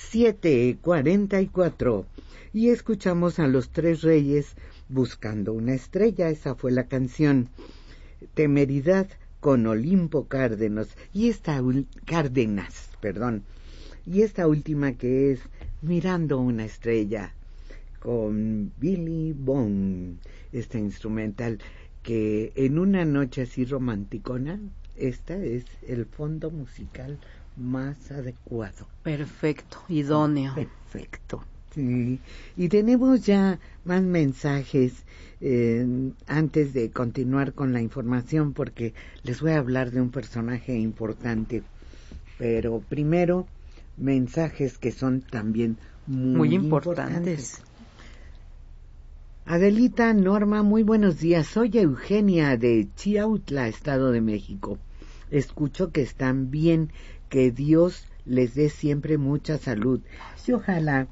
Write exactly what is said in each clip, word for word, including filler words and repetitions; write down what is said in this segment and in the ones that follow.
siete cuarenta y cuatro. Y escuchamos a Los Tres Reyes Buscando una Estrella. Esa fue la canción. Temeridad con Olimpo Cárdenas. Y esta Cárdenas, perdón. Y esta última que es Mirando una Estrella con Billy Bond, esta instrumental que en una noche así romanticona, esta es el fondo musical más adecuado. Perfecto, idóneo. Perfecto. Sí. Y tenemos ya más mensajes eh, antes de continuar con la información, porque les voy a hablar de un personaje importante. Pero primero, mensajes que son también muy, muy importantes. importantes. Adelita, Norma, muy buenos días. Soy Eugenia de Chiautla, Estado de México. Escucho que están bien, que Dios les dé siempre mucha salud. Y ojalá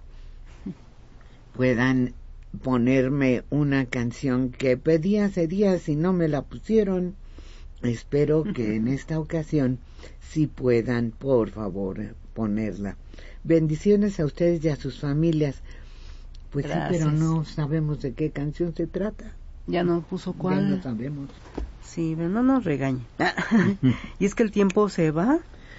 puedan ponerme una canción que pedí hace días y no me la pusieron. Espero que en esta ocasión sí puedan, por favor, ponerla. Bendiciones a ustedes y a sus familias. Pues Gracias. Sí, pero no sabemos de qué canción se trata. Ya no puso cuál. Ya no sabemos. Sí, pero no nos regañe. ¿Y es que el tiempo se va?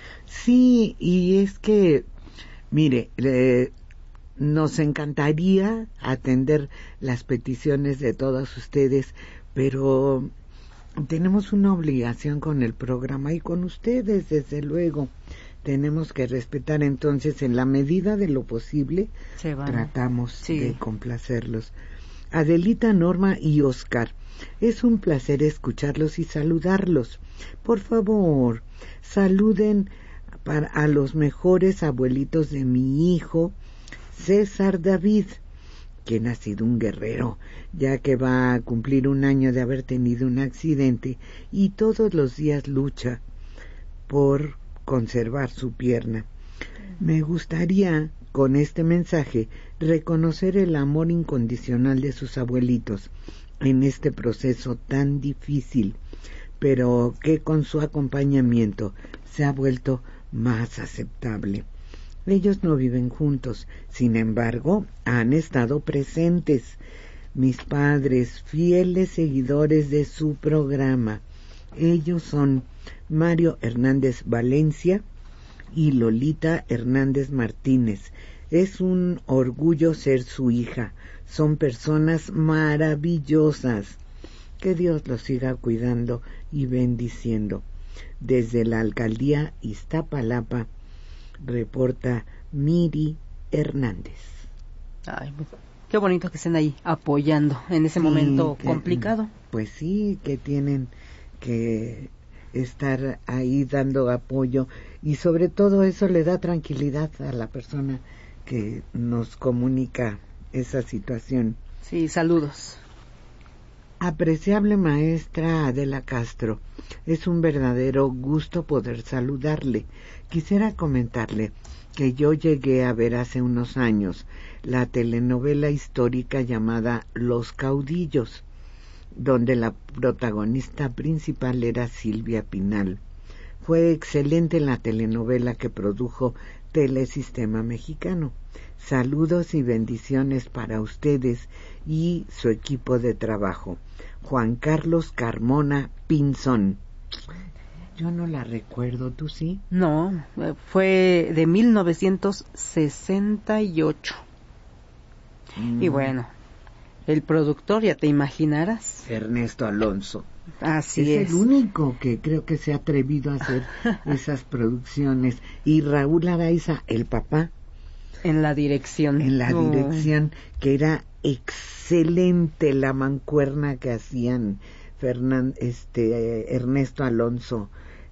Sí, y es que, mire, eh, nos encantaría atender las peticiones de todos ustedes, pero tenemos una obligación con el programa y con ustedes, desde luego. Tenemos que respetar, entonces, en la medida de lo posible, tratamos sí. de complacerlos. Adelita, Norma y Oscar, es un placer escucharlos y saludarlos. Por favor, saluden para, a los mejores abuelitos de mi hijo, César David, quien ha sido un guerrero, ya que va a cumplir un año de haber tenido un accidente y todos los días lucha por conservar su pierna. Me gustaría, con este mensaje, reconocer el amor incondicional de sus abuelitos en este proceso tan difícil, pero que con su acompañamiento se ha vuelto más aceptable. Ellos no viven juntos, sin embargo, han estado presentes. Mis padres, fieles seguidores de su programa. Ellos son Mario Hernández Valencia y Lolita Hernández Martínez. Es un orgullo ser su hija. Son personas maravillosas. Que Dios los siga cuidando y bendiciendo. Desde la alcaldía Iztapalapa, reporta Miri Hernández. Ay, qué bonito que estén ahí apoyando en ese sí, momento que, complicado. Pues sí, que tienen que estar ahí dando apoyo, y sobre todo eso le da tranquilidad a la persona que nos comunica esa situación. Sí, saludos. Apreciable maestra Adela Castro, es un verdadero gusto poder saludarle. Quisiera comentarle que yo llegué a ver hace unos años la telenovela histórica llamada Los Caudillos, donde la protagonista principal era Silvia Pinal. Fue excelente la telenovela que produjo Telesistema Mexicano. Saludos y bendiciones para ustedes y su equipo de trabajo. Juan Carlos Carmona Pinzón. Yo no la recuerdo, ¿tú sí? No, fue de mil novecientos sesenta y ocho. Mm. Y bueno, el productor, ya te imaginarás. Ernesto Alonso. Así es. Es el único que creo que se ha atrevido a hacer esas producciones. Y Raúl Araiza, el papá. En la dirección. En la oh. dirección, que era excelente la mancuerna que hacían Fernand, este, Ernesto Alonso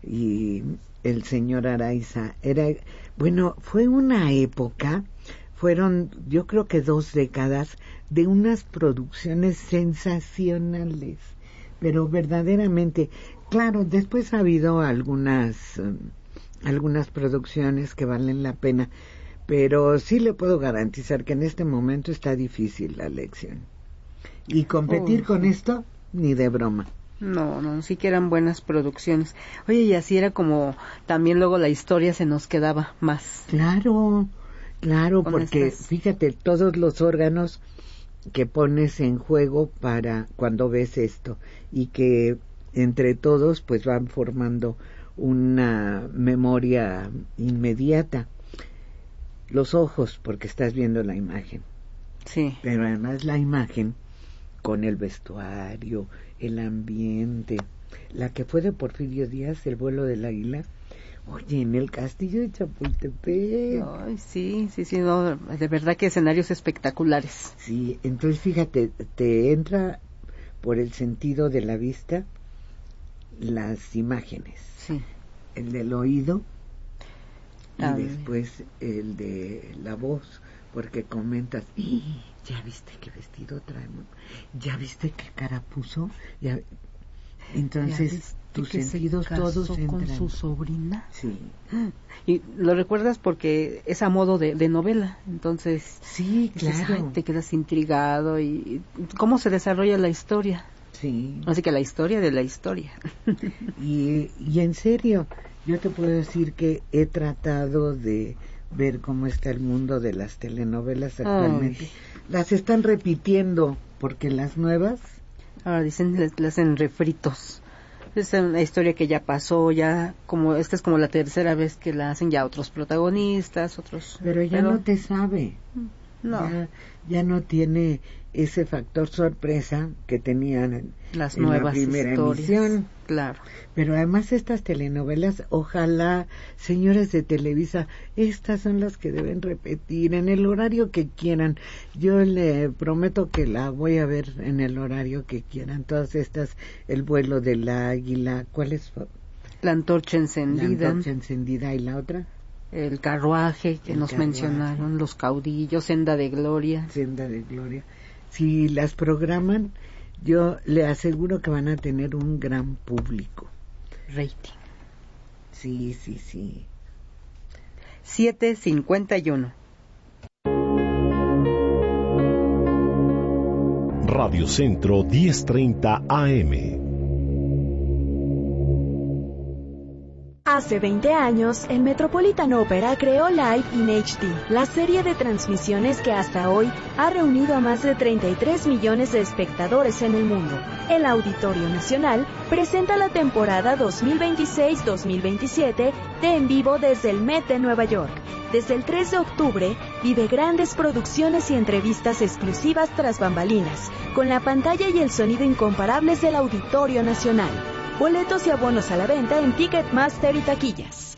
y el señor Araiza. Era, bueno, fue una época, fueron yo creo que dos décadas de unas producciones sensacionales, pero verdaderamente, claro, después ha habido algunas, um, algunas producciones que valen la pena, pero sí le puedo garantizar que en este momento está difícil la elección. Y competir oh, con sí. esto, ni de broma. No, no, sí que eran buenas producciones. Oye, y así era como también luego la historia se nos quedaba más. Claro, Claro, porque estas... fíjate, todos los órganos que pones en juego para cuando ves esto y que entre todos pues van formando una memoria inmediata. Los ojos, porque estás viendo la imagen. Sí. Pero además la imagen con el vestuario, el ambiente, la que fue de Porfirio Díaz, El vuelo del águila. Oye, en el castillo de Chapultepec. Ay, sí, sí, sí, no, de verdad que escenarios espectaculares. Sí, entonces fíjate, te entra por el sentido de la vista las imágenes. Sí. El del oído y ah, después el de la voz, porque comentas, ¿ya viste qué vestido traemos? ¿Ya viste qué cara puso? ¿Ya? Entonces tus sentidos todos entran. Con su sobrina. Sí. Y lo recuerdas porque es a modo de, de novela, entonces sí, claro. Dices, ay, te quedas intrigado y, y cómo se desarrolla la historia. Sí. Así que la historia de la historia. y, y en serio, yo te puedo decir que he tratado de ver cómo está el mundo de las telenovelas actualmente. Ay. Las están repitiendo porque las nuevas ahora dicen le hacen refritos. Es una historia que ya pasó, ya como esta es como la tercera vez que la hacen ya otros protagonistas, otros. Pero ya pero, no te sabe. No. Ya, ya no tiene ese factor sorpresa que tenían en, las en nuevas la primera historias, emisión. Claro. Pero además estas telenovelas, ojalá, señores de Televisa, estas son las que deben repetir en el horario que quieran. Yo le prometo que la voy a ver en el horario que quieran. Todas estas, El vuelo del águila, ¿cuál es? La antorcha encendida. La antorcha encendida y la otra. El carruaje que el nos carruaje. mencionaron, Los caudillos, Senda de Gloria. Senda de Gloria. Si las programan, yo le aseguro que van a tener un gran público. Rating. Sí, sí, sí. siete cincuenta y uno. Radio Centro diez treinta A M. Hace veinte años, el Metropolitan Opera creó Live in H D, la serie de transmisiones que hasta hoy ha reunido a más de treinta y tres millones de espectadores en el mundo. El Auditorio Nacional presenta la temporada dos mil veintiséis dos mil veintisiete de En Vivo desde el Met de Nueva York. Desde el tres de octubre, vive grandes producciones y entrevistas exclusivas tras bambalinas, con la pantalla y el sonido incomparables del Auditorio Nacional. Boletos y abonos a la venta en Ticketmaster y taquillas.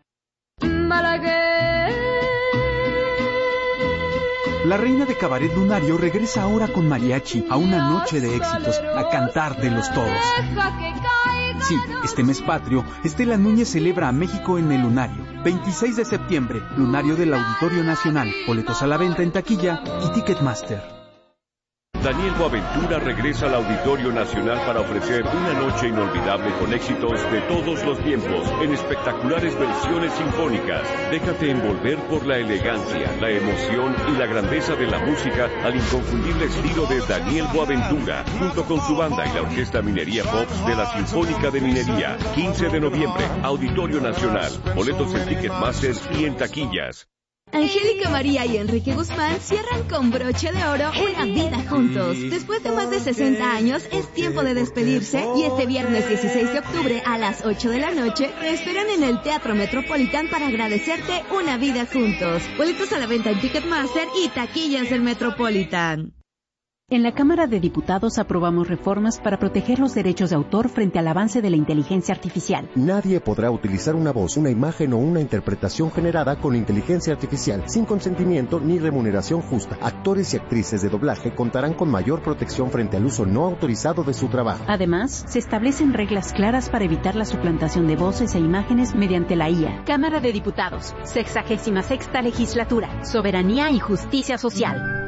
La reina de Cabaret Lunario regresa ahora con mariachi a una noche de éxitos, a cantar de los toros. Sí, este mes patrio, Estela Núñez celebra a México en el Lunario. veintiséis de septiembre, Lunario del Auditorio Nacional. Boletos a la venta en taquilla y Ticketmaster. Daniel Boaventura regresa al Auditorio Nacional para ofrecer una noche inolvidable con éxitos de todos los tiempos, en espectaculares versiones sinfónicas. Déjate envolver por la elegancia, la emoción y la grandeza de la música al inconfundible estilo de Daniel Boaventura, junto con su banda y la Orquesta Minería Pops de la Sinfónica de Minería. quince de noviembre, Auditorio Nacional. Boletos en Ticketmaster y en taquillas. Angélica María y Enrique Guzmán cierran con broche de oro una vida juntos. Después de más de sesenta años, es tiempo de despedirse y este viernes dieciséis de octubre a las ocho de la noche te esperan en el Teatro Metropolitan para agradecerte una vida juntos. Boletos a la venta en Ticketmaster y taquillas del Metropolitan. En la Cámara de Diputados aprobamos reformas para proteger los derechos de autor frente al avance de la inteligencia artificial. Nadie podrá utilizar una voz, una imagen o una interpretación generada con inteligencia artificial sin consentimiento ni remuneración justa. Actores y actrices de doblaje contarán con mayor protección frente al uso no autorizado de su trabajo. Además, se establecen reglas claras para evitar la suplantación de voces e imágenes mediante la I A. Cámara de Diputados, sexagésima sexta legislatura, soberanía y justicia social.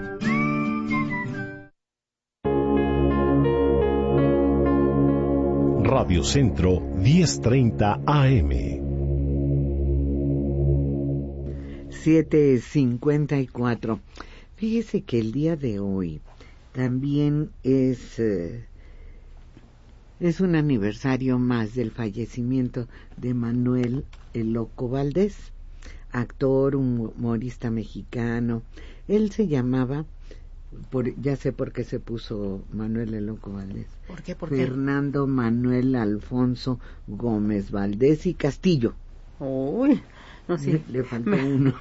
Radio Centro diez treinta A M. siete cincuenta y cuatro. Fíjese que el día de hoy también es eh, es un aniversario más del fallecimiento de Manuel el Loco Valdés. actor, humorista mexicano. Él se llamaba, por, ya sé por qué se puso Manuel el Loco Valdés. ¿Por qué? ¿Por qué? Fernando Manuel Alfonso Gómez Valdés y Castillo. Uy, no sé. Le, le faltó uno.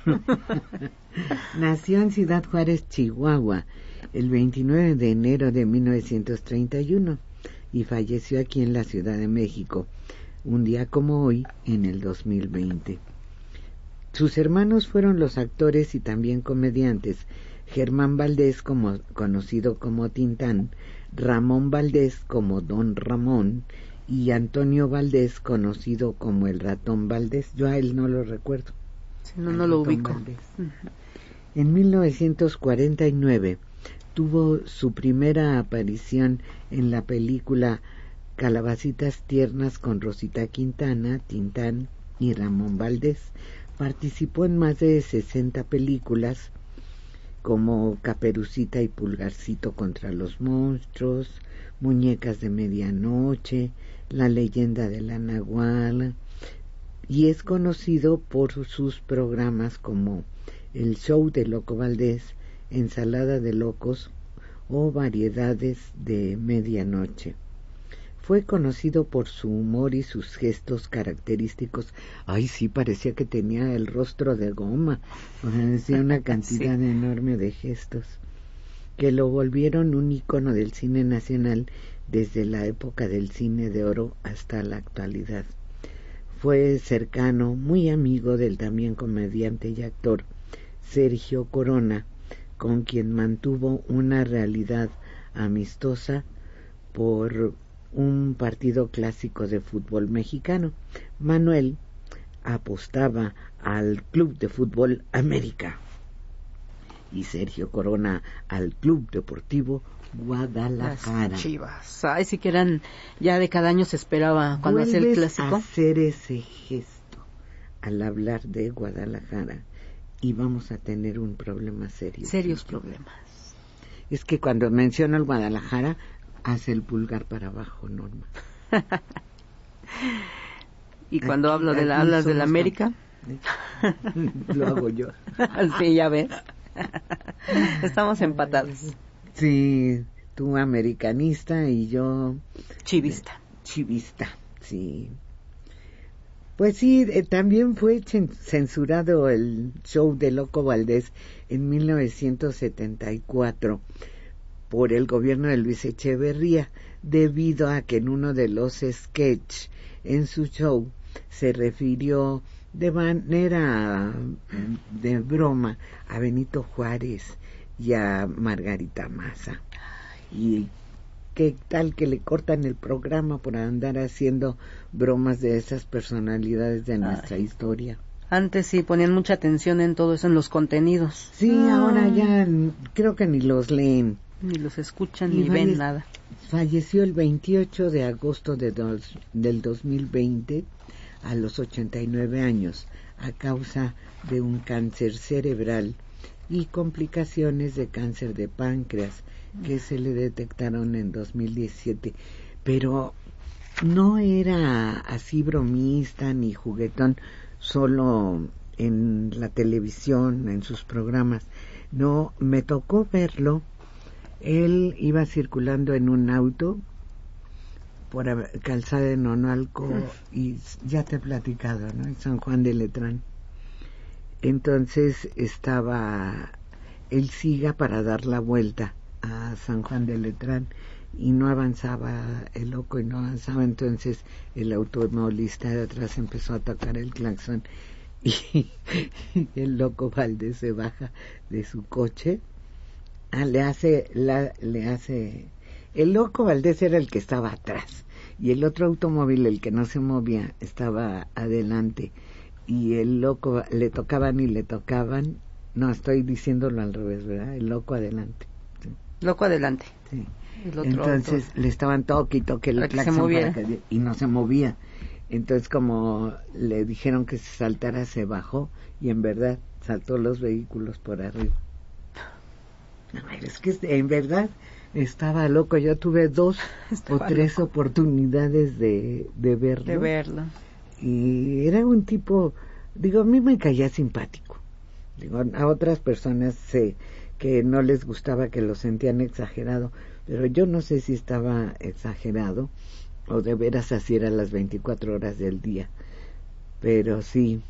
Nació en Ciudad Juárez, Chihuahua, el veintinueve de enero de mil novecientos treinta y uno y falleció aquí en la Ciudad de México, un día como hoy, en el dos mil veinte. Sus hermanos fueron los actores y también comediantes Germán Valdés, como, conocido como Tintán, Ramón Valdés como Don Ramón y Antonio Valdés, conocido como el Ratón Valdés. Yo a él no lo recuerdo. Sí, no, no lo ubico. Uh-huh. En mil novecientos cuarenta y nueve tuvo su primera aparición en la película Calabacitas Tiernas con Rosita Quintana, Tintán y Ramón Valdés. Participó en más de sesenta películas como Caperucita y Pulgarcito contra los monstruos, Muñecas de Medianoche, La leyenda de la Nahuala, y es conocido por sus programas como El Show de Loco Valdés, Ensalada de Locos o Variedades de Medianoche. Fue conocido por su humor y sus gestos característicos. Ay, sí, parecía que tenía el rostro de goma. O sea, decía una cantidad sí. enorme de gestos que lo volvieron un ícono del cine nacional desde la época del cine de oro hasta la actualidad. Fue cercano, muy amigo del también comediante y actor Sergio Corona, con quien mantuvo una realidad amistosa por un partido clásico de fútbol mexicano. Manuel apostaba al Club de Fútbol América y Sergio Corona al Club Deportivo Guadalajara. Las Chivas. Ay, sí que eran, ya de cada año se esperaba cuando hacía el clásico. A hacer ese gesto al hablar de Guadalajara y vamos a tener un problema serio. Serios problemas. Es que cuando menciono el Guadalajara hace el pulgar para abajo, Norma. Y cuando aquí, hablo de la, hablas de la América, lo hago yo. Sí, ya ves. Estamos empatados. Sí, tú americanista y yo chivista. Chivista, sí. Pues sí, eh, también fue censurado el show de Loco Valdés en mil novecientos setenta y cuatro por el gobierno de Luis Echeverría, debido a que en uno de los sketch en su show se refirió de manera de broma a Benito Juárez y a Margarita Maza. Y qué tal que le cortan el programa por andar haciendo bromas de esas personalidades de nuestra Ay. historia. Antes sí ponían mucha atención en todo eso, en los contenidos. Sí, ah. ahora ya creo que ni los leen. Ni los escuchan, y ni ven nada. Falleció el veintiocho de agosto de dos, del dos mil veinte a los ochenta y nueve años a causa de un cáncer cerebral y complicaciones de cáncer de páncreas que se le detectaron en dos mil diecisiete. Pero no era así bromista ni juguetón solo en la televisión, en sus programas. No, me tocó verlo. Él iba circulando en un auto por Calzada de Nonalco y ya te he platicado, ¿no? En San Juan de Letrán. Entonces estaba el SIGA para dar la vuelta a San Juan de Letrán y no avanzaba el loco y no avanzaba. Entonces el automovilista de atrás empezó a tocar el claxon y el Loco Valdés se baja de su coche. Ah, le hace, la, le hace, el Loco Valdés era el que estaba atrás y el otro automóvil, el que no se movía, estaba adelante y el loco le tocaban y le tocaban, no, estoy diciéndolo al revés, ¿verdad? El loco adelante. Sí. Loco adelante. Sí. El otro Entonces auto. Le estaban toque y toque el claxon para que, y no se movía. Entonces como le dijeron que se saltara, se bajó y en verdad saltó los vehículos por arriba. No, es que en verdad estaba loco. Yo tuve dos estaba o tres loco. oportunidades de, de verlo. De verlo. Y era un tipo digo, a mí me caía simpático. Digo, a otras personas sé que no les gustaba, que lo sentían exagerado, pero yo no sé si estaba exagerado o de veras así eran las veinticuatro horas del día. Pero sí,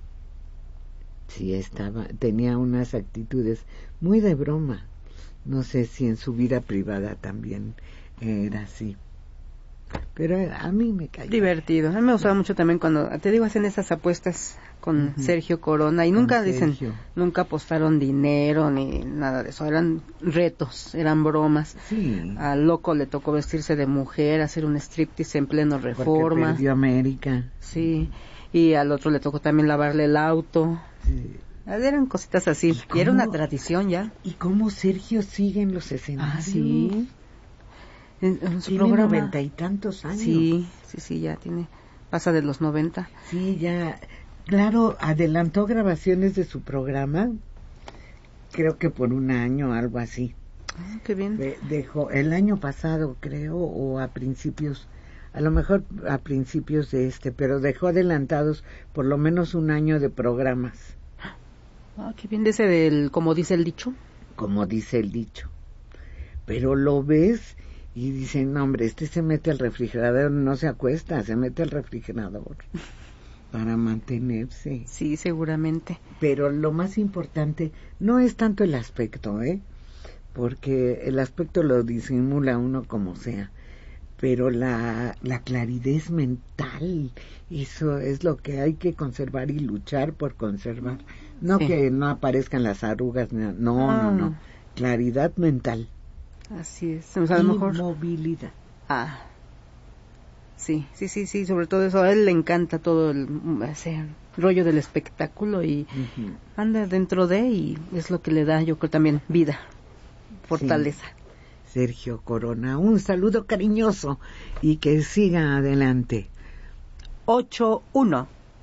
sí estaba, tenía unas actitudes muy de broma. No sé si en su vida privada también era así. Pero a mí me caía. Divertido. A mí me gustaba mucho también cuando, te digo, hacen esas apuestas con uh-huh. Sergio Corona y nunca con dicen, Sergio. Nunca apostaron dinero ni nada de eso. Eran retos, eran bromas. Sí. Al loco le tocó vestirse de mujer, hacer un striptease en pleno Reforma. Porque perdió América. Sí. Y al otro le tocó también lavarle el auto. Sí. Eran cositas así. ¿Y, y era una tradición ya. ¿Y cómo Sergio sigue en los escenarios? Ah, sí. En, en su tiene programa noventa y tantos años. Sí, sí, sí, ya tiene, pasa de los noventa. Sí, ya, claro, adelantó grabaciones de su programa, creo que por un año, algo así. Ah, qué bien. De, dejó, el año pasado, creo, o a principios, a lo mejor a principios de este, pero dejó adelantados por lo menos un año de programas. Ah, qué bien, de ese del, como dice el dicho. Como dice el dicho. Pero lo ves y dicen, no hombre, este se mete al refrigerador, no se acuesta, se mete al refrigerador para mantenerse. Sí, seguramente. Pero lo más importante no es tanto el aspecto, ¿eh? Porque el aspecto lo disimula uno como sea, pero la, la claridad mental, eso es lo que hay que conservar y luchar por conservar. No sí. Que no aparezcan las arrugas, no, no, ah. no, no. Claridad mental. Así es, o sea, a lo mejor movilidad. Ah, sí, sí, sí, sí, sobre todo eso, a él le encanta todo el ese rollo del espectáculo y uh-huh. anda dentro de y es lo que le da, yo creo también vida, fortaleza. Sí. Sergio Corona, un saludo cariñoso y que siga adelante. ocho uno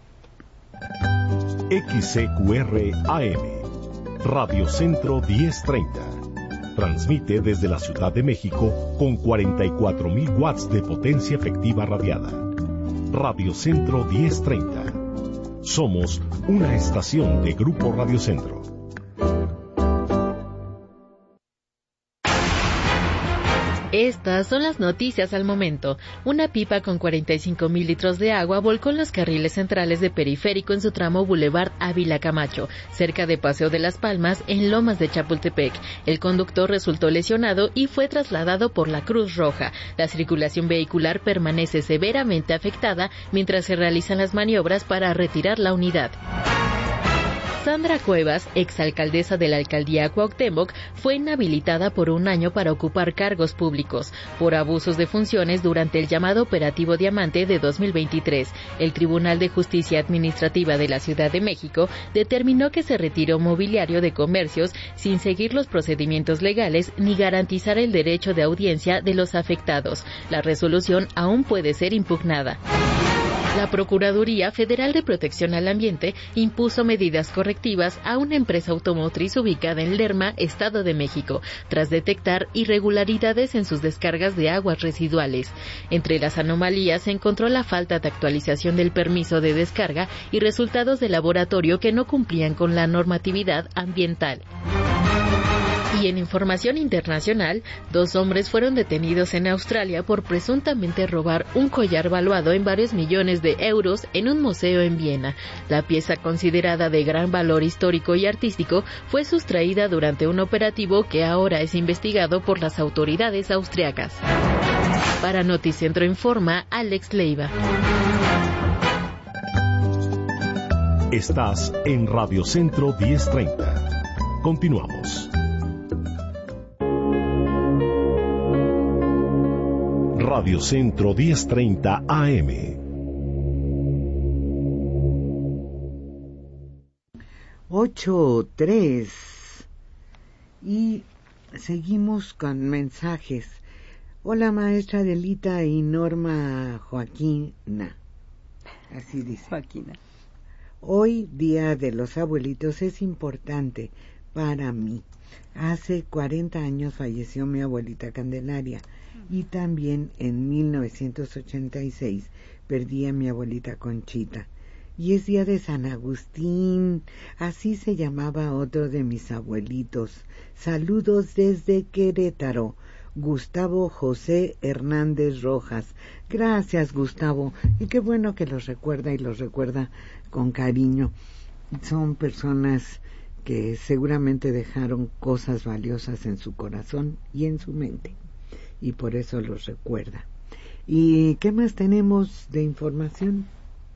X C Q R A M Radio Centro diez treinta. Transmite desde la Ciudad de México con cuarenta y cuatro mil watts de potencia efectiva radiada. Radio Centro diez treinta. Somos una estación de Grupo Radio Centro. Estas son las noticias al momento. Una pipa con cuarenta y cinco mil litros de agua volcó en los carriles centrales de Periférico en su tramo Boulevard Ávila Camacho, cerca de Paseo de las Palmas, en Lomas de Chapultepec. El conductor resultó lesionado y fue trasladado por la Cruz Roja. La circulación vehicular permanece severamente afectada mientras se realizan las maniobras para retirar la unidad. Sandra Cuevas, exalcaldesa de la alcaldía Cuauhtémoc, fue inhabilitada por un año para ocupar cargos públicos por abusos de funciones durante el llamado Operativo Diamante de dos mil veintitrés. El Tribunal de Justicia Administrativa de la Ciudad de México determinó que se retiró mobiliario de comercios sin seguir los procedimientos legales ni garantizar el derecho de audiencia de los afectados. La resolución aún puede ser impugnada. La Procuraduría Federal de Protección al Ambiente impuso medidas correctivas a una empresa automotriz ubicada en Lerma, Estado de México, tras detectar irregularidades en sus descargas de aguas residuales. Entre las anomalías se encontró la falta de actualización del permiso de descarga y resultados de laboratorio que no cumplían con la normatividad ambiental. Y en información internacional, dos hombres fueron detenidos en Australia por presuntamente robar un collar valuado en varios millones de euros en un museo en Viena. La pieza, considerada de gran valor histórico y artístico, fue sustraída durante un operativo que ahora es investigado por las autoridades austriacas. Para Noticentro Informa, Alex Leiva. Estás en Radio Centro diez treinta. Continuamos. Radio Centro diez treinta A M. ocho tres. Y seguimos con mensajes. Hola, maestra Adelita y Norma Joaquina. Así dice. Joaquina. Hoy, Día de los Abuelitos, es importante para mí. Hace cuarenta años falleció mi abuelita Candelaria. Y también en mil novecientos ochenta y seis perdí a mi abuelita Conchita. y es día de San Agustín, así se llamaba otro de mis abuelitos. Saludos desde Querétaro, Gustavo José Hernández Rojas. Gracias, Gustavo, y qué bueno que los recuerda y los recuerda con cariño. Son personas que seguramente dejaron cosas valiosas en su corazón y en su mente, y por eso los recuerda. ¿Y qué más tenemos de información?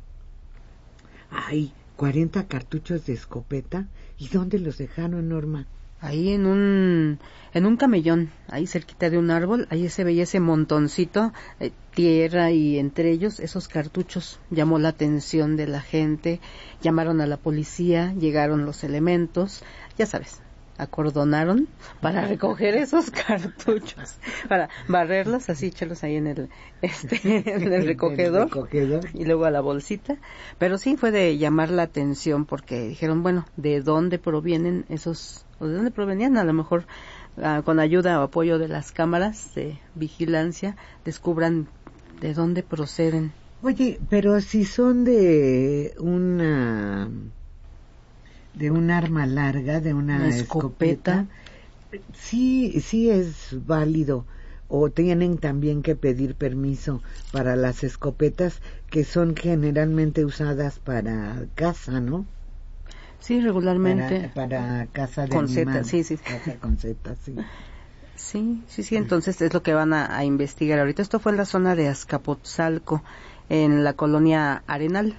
Ay, cuarenta cartuchos de escopeta. ¿Y dónde los dejaron, Norma? Ahí en un en un camellón, ahí cerquita de un árbol, ahí se veía ese montoncito, eh, tierra, y entre ellos esos cartuchos. Llamó la atención de la gente, llamaron a la policía, llegaron los elementos, ya sabes, acordonaron para recoger esos cartuchos, para barrerlos, así echarlos ahí en el este en el recogedor, el recogedor y luego a la bolsita. Pero sí fue de llamar la atención porque dijeron, bueno, ¿de dónde provienen esos, o de dónde provenían? A lo mejor uh, con ayuda o apoyo de las cámaras de vigilancia descubran de dónde proceden. Oye, pero si son de una de un arma larga, de una, una escopeta, escopeta, sí, sí es válido, o tienen también que pedir permiso para las escopetas que son generalmente usadas para caza, ¿no? Sí, regularmente. Para, para caza de con animales. Zeta, sí, sí. Caza con Zeta, sí. Sí, sí, sí, entonces es lo que van a, a investigar ahorita. Esto fue en la zona de Azcapotzalco, en la colonia Arenal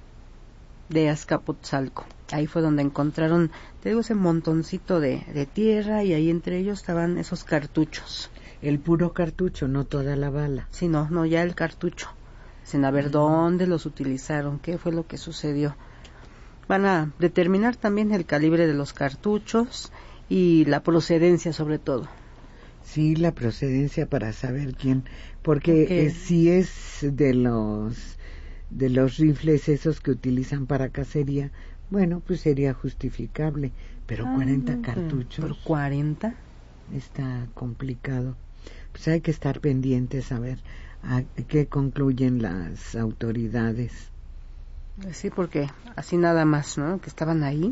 de Azcapotzalco. Ahí fue donde encontraron, te digo, ese montoncito de, de tierra, y ahí entre ellos estaban esos cartuchos. El puro cartucho, no toda la bala. Sí, no, no, ya el cartucho. Sin a ver uh-huh. dónde los utilizaron, qué fue lo que sucedió. Van a determinar también el calibre de los cartuchos y la procedencia, sobre todo. Sí, la procedencia, para saber quién, porque okay. eh, si es de los de los rifles esos que utilizan para cacería, bueno, pues sería justificable, pero ah, cuarenta no, cartuchos. ¿Por cuarenta? Está complicado. Pues hay que estar pendientes a ver a qué concluyen las autoridades. Sí, porque así nada más, ¿no? Que estaban ahí.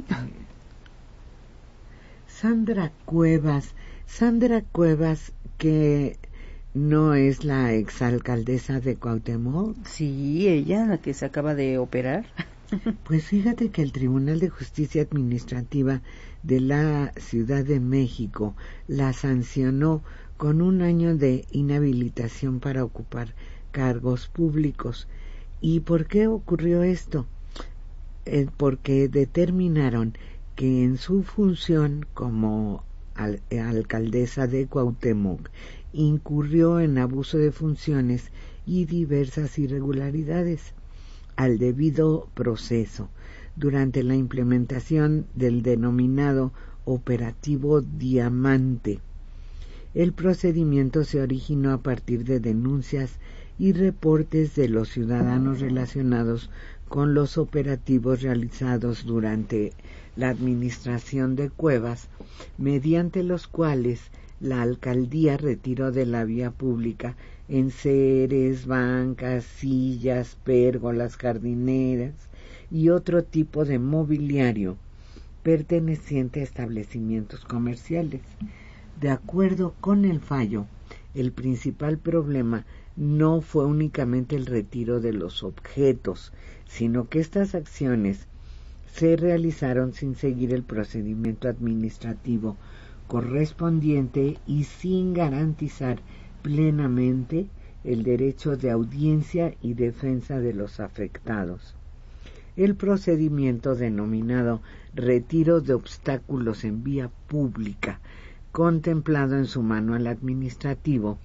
Sandra Cuevas, Sandra Cuevas, que no es la exalcaldesa de Cuauhtémoc. Sí, ella, la que se acaba de operar. Pues fíjate que el Tribunal de Justicia Administrativa de la Ciudad de México la sancionó con un año de inhabilitación para ocupar cargos públicos. ¿Y por qué ocurrió esto? Eh, porque determinaron que en su función como al, alcaldesa de Cuauhtémoc incurrió en abuso de funciones y diversas irregularidades al debido proceso durante la implementación del denominado operativo Diamante. El procedimiento se originó a partir de denuncias y reportes de los ciudadanos relacionados con los operativos realizados durante la administración de Cuevas, mediante los cuales la alcaldía retiró de la vía pública enseres, bancas, sillas, pérgolas, jardineras y otro tipo de mobiliario perteneciente a establecimientos comerciales. De acuerdo con el fallo, el principal problema no fue únicamente el retiro de los objetos, sino que estas acciones se realizaron sin seguir el procedimiento administrativo correspondiente y sin garantizar plenamente el derecho de audiencia y defensa de los afectados. El procedimiento denominado retiro de obstáculos en vía pública, contemplado en su manual administrativo,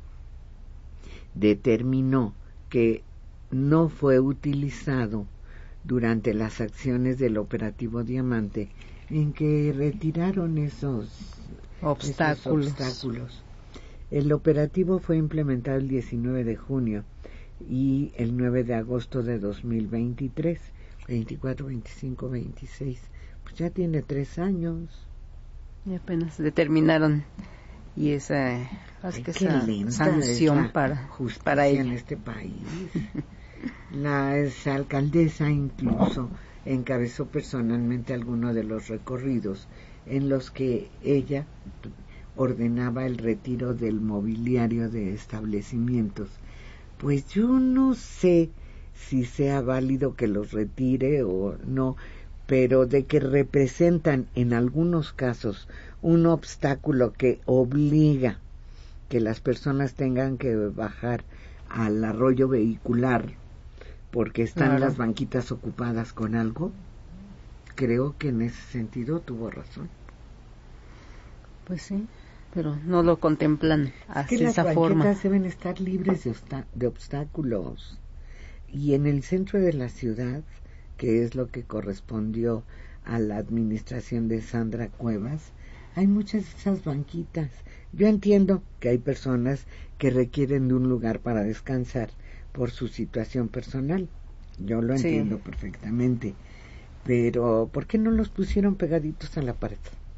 determinó que no fue utilizado durante las acciones del operativo Diamante, en que retiraron esos obstáculos. esos obstáculos. El operativo fue implementado el diecinueve de junio y el nueve de agosto de dos mil veintitrés, veinticuatro, veinticinco, veintiséis. Pues ya tiene tres años. Y apenas determinaron y esa, Ay, que esa sanción para justicia para ella. en este país. La exalcaldesa incluso encabezó personalmente algunos de los recorridos en los que ella ordenaba el retiro del mobiliario de establecimientos. Pues yo no sé si sea válido que los retire o no, pero de que representan en algunos casos un obstáculo que obliga que las personas tengan que bajar al arroyo vehicular porque están claro. las banquitas ocupadas con algo, creo que en ese sentido tuvo razón. Pues sí, pero no lo contemplan así de esa forma. Las banquetas deben estar libres de, obsta- de obstáculos. Y en el centro de la ciudad, que es lo que correspondió a la administración de Sandra Cuevas, hay muchas de esas banquitas. Yo entiendo que hay personas que requieren de un lugar para descansar por su situación personal. Yo lo entiendo sí. perfectamente. Pero, ¿por qué no los pusieron pegaditos a la pared?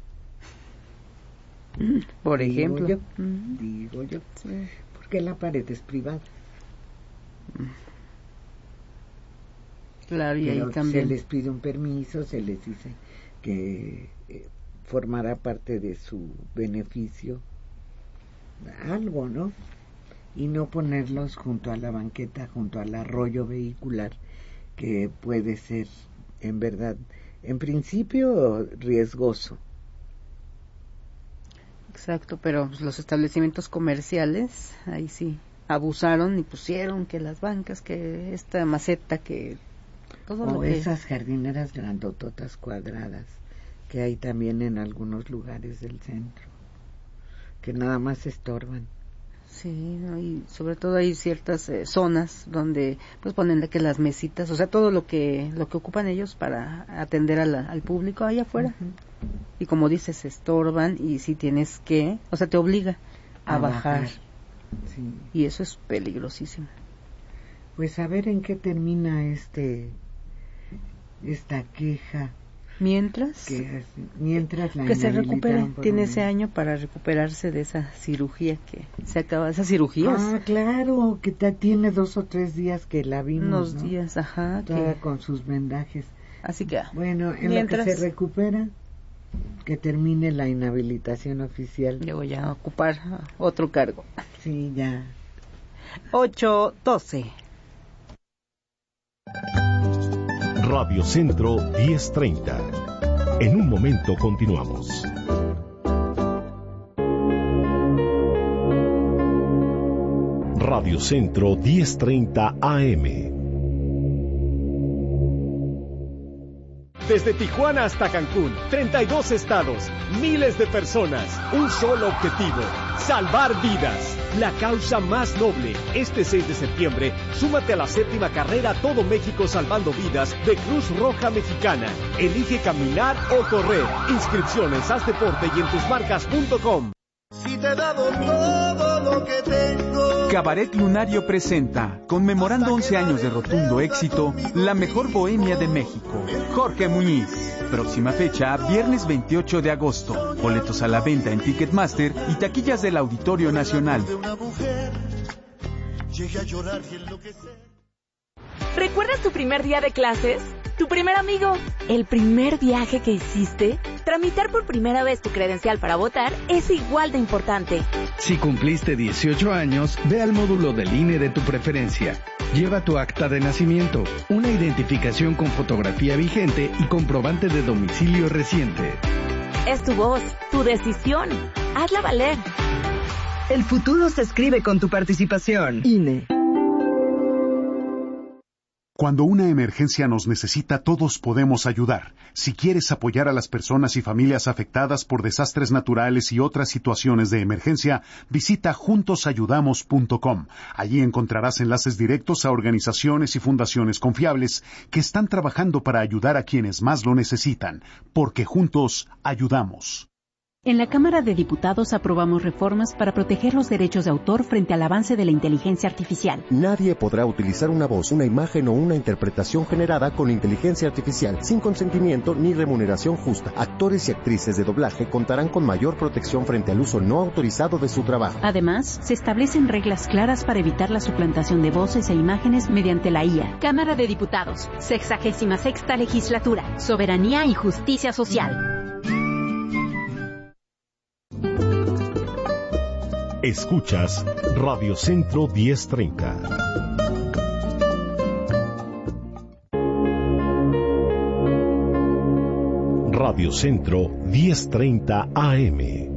Por ejemplo. Digo yo, mm. digo yo. Sí. Porque la pared es privada. Claro, y Pero ahí también. se les pide un permiso, se les dice que eh, formará parte de su beneficio algo, ¿no? Y no ponerlos junto a la banqueta, junto al arroyo vehicular, que puede ser, en verdad, en principio, riesgoso. Exacto, pero pues, los establecimientos comerciales, ahí sí, abusaron y pusieron que las bancas, que esta maceta, que... todo o lo que... esas jardineras grandototas cuadradas, que hay también en algunos lugares del centro, que nada más estorban. Sí, ¿no? Y sobre todo hay ciertas eh, zonas donde pues ponen de que las mesitas, o sea, todo lo que lo que ocupan ellos para atender a la, al público allá afuera. Uh-huh. Y como dices, se estorban y si tienes que, o sea, te obliga a, a bajar. bajar. Sí. Y eso es peligrosísimo. Pues a ver en qué termina este esta queja. Mientras que, mientras la que se recupere, tiene ese año para recuperarse de esa cirugía que se acaba, esas cirugías. Ah, claro, que te, tiene dos o tres días que la vimos, unos ¿no? días, ajá, toda que... con sus vendajes. Así que bueno, en mientras... lo que se recupera, que termine la inhabilitación oficial. Yo voy a ocupar otro cargo. Sí, ya. ocho doce. Radio Centro diez treinta. En un momento continuamos. Radio Centro diez treinta A M. Desde Tijuana hasta Cancún, treinta y dos estados, miles de personas, un solo objetivo, salvar vidas. La causa más noble. Este seis de septiembre, súmate a la séptima carrera Todo México Salvando Vidas de Cruz Roja Mexicana. Elige caminar o correr. Inscripciones, haz deporte y en tus marcas punto com. Si te he dado todo lo que tengo. Cabaret Lunario presenta, conmemorando once años de rotundo éxito, La Mejor Bohemia de México, Jorge Muñiz. Próxima fecha, viernes veintiocho de agosto. Boletos a la venta en Ticketmaster y taquillas del Auditorio Nacional. ¿Recuerdas tu primer día de clases? ¿Tu primer amigo? ¿El primer viaje que hiciste? Tramitar por primera vez tu credencial para votar es igual de importante. Si cumpliste dieciocho años, ve al módulo del I N E de tu preferencia. Lleva tu acta de nacimiento, una identificación con fotografía vigente y comprobante de domicilio reciente. Es tu voz, tu decisión. Hazla valer. El futuro se escribe con tu participación. I N E. Cuando una emergencia nos necesita, todos podemos ayudar. Si quieres apoyar a las personas y familias afectadas por desastres naturales y otras situaciones de emergencia, visita juntos ayudamos punto com. Allí encontrarás enlaces directos a organizaciones y fundaciones confiables que están trabajando para ayudar a quienes más lo necesitan, porque juntos ayudamos. En la Cámara de Diputados aprobamos reformas para proteger los derechos de autor frente al avance de la inteligencia artificial. Nadie podrá utilizar una voz, una imagen o una interpretación generada con inteligencia artificial sin consentimiento ni remuneración justa. Actores y actrices de doblaje contarán con mayor protección frente al uso no autorizado de su trabajo. Además, se establecen reglas claras para evitar la suplantación de voces e imágenes mediante la I A. Cámara de Diputados, sexagésima sexta legislatura, soberanía y justicia social. Escuchas Radio Centro diez treinta. Radio Centro diez treinta A M.